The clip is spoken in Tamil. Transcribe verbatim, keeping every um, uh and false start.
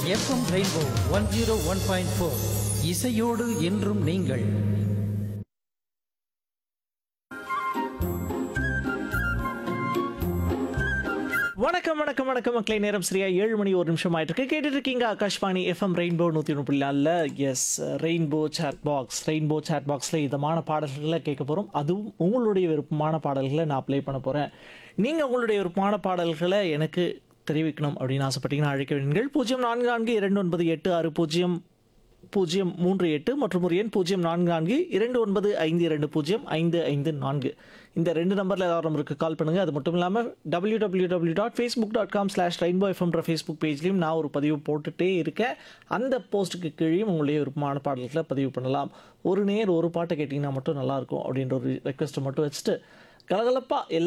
FM rainbow one zero one point four இசையோடு என்றும் நீங்கள். வணக்கம் வணக்கம் வணக்கம் மக்களை. நேரம் சரியா ஏழு மணி ஒரு நிமிஷம் ஆயிட்டு இருக்கு. கேட்டுட்டு இருக்கீங்க ஆகாஷ்வாணி எஃப்எம் ரெயின்போ நூற்றி ஒன்று புள்ளி நாலில். S, rainbow chat box. Rainbow chat பாக்ஸில் இதமான பாடல்களை கேட்க போகிறோம். அதுவும் உங்களுடைய விருப்பமான பாடல்களை நான் ப்ளே பண்ண போகிறேன். நீங்கள் உங்களுடைய விருப்பமான பாடல்களை எனக்கு தெரிவிக்கணும் அப்படின்னு ஆசைப்பட்டீங்கன்னா அழைக்க வேண்டுங்கள். பூஜ்ஜியம் நான்கு நான்கு இரண்டு ஒன்பது எட்டு ஆறு பூஜ்ஜியம் பூஜ்ஜியம் மூன்று எட்டு மற்றும் ஒரு எண் பூஜ்ஜியம் நான்கு நான்கு இரண்டு ஒன்பது ஐந்து இரண்டு பூஜ்ஜியம் ஐந்து ஐந்து நான்கு. இந்த ரெண்டு நம்பரில் ஏதாவது நம்பருக்கு கால் பண்ணுங்கள். அது மட்டும் இல்லாமல் W W W dot Facebook dot com slash rainbow எஃப்எம்ன்ற Facebook பேஜ்லையும் நான் ஒரு பதிவு போட்டுகிட்டே இருக்கேன். அந்த போஸ்ட்டுக்கு கீழே உங்களுடைய விருப்பமான பாடல்களை பதிவு பண்ணலாம். ஒரு நேர் ஒரு பாட்டை கேட்டிங்கன்னா மட்டும் நல்லாயிருக்கும் அப்படின்ற ஒரு ரெக்வஸ்ட்டை மட்டும் வச்சுட்டு கலகலப்பாக எல்லா